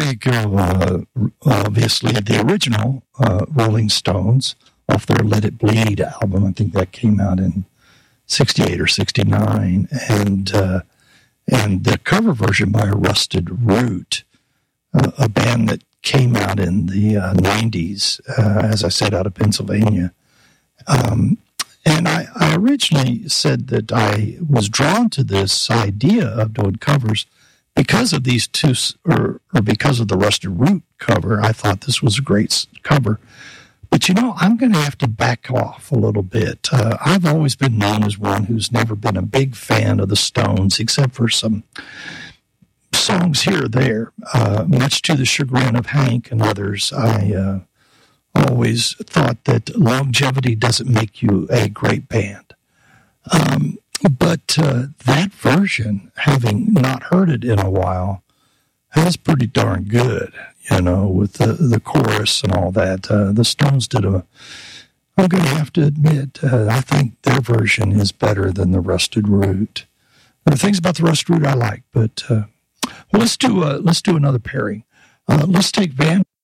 think of, obviously, the original Rolling Stones off their Let It Bleed album. I think that came out in 68 or 69. And the cover version by Rusted Root, a band that came out in the 90s, as I said, out of Pennsylvania. And I originally said that I was drawn to this idea of doing covers because of these two, or because of the Rusted Root cover. I thought this was a great cover. But, I'm going to have to back off a little bit. I've always been known as one who's never been a big fan of the Stones, except for some songs here or there, much to the chagrin of Hank and others. I always thought that longevity doesn't make you a great band. But that version, having not heard it in a while, is pretty darn good, with the chorus and all that. The Stones did I'm going to have to admit, I think their version is better than the Rusted Root. The things about the Rusted Root I like, but let's do another pairing. Let's take Van